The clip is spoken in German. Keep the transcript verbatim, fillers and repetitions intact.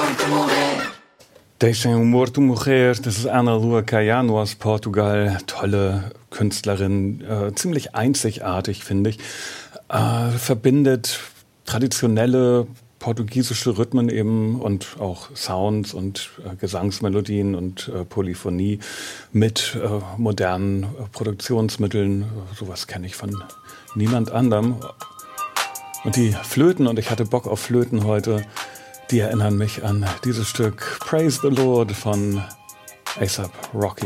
Deixem o Morto Morrer, das ist Ana Lua Caiano aus Portugal. Tolle Künstlerin, äh, ziemlich einzigartig, finde ich. Äh, verbindet traditionelle portugiesische Rhythmen eben und auch Sounds und äh, Gesangsmelodien und äh, Polyphonie mit äh, modernen äh, Produktionsmitteln. Sowas kenne ich von niemand anderem. Und die Flöten, und ich hatte Bock auf Flöten heute, die erinnern mich an dieses Stück Praise the Lord von A$AP Rocky.